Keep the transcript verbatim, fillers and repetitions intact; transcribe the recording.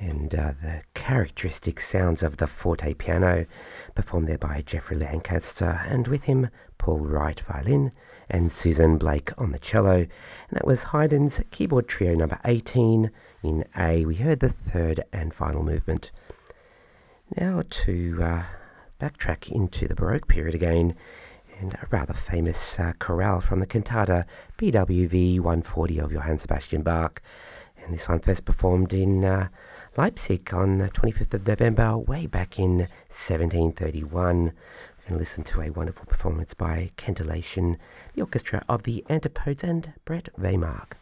and uh, the characteristic sounds of the forte piano, performed there by Geoffrey Lancaster, and with him Paul Wright violin and Susan Blake on the cello. And that was Haydn's keyboard trio number eighteen in A. We heard the third and final movement. Now to uh, backtrack into the Baroque period again, and a rather famous uh, chorale from the cantata B W V one forty of Johann Sebastian Bach. And this one first performed in uh, Leipzig on the twenty-fifth of November, way back in seventeen thirty-one. We're going to listen to a wonderful performance by Cantillation, the orchestra of the Antipodes, and Brett Waymark.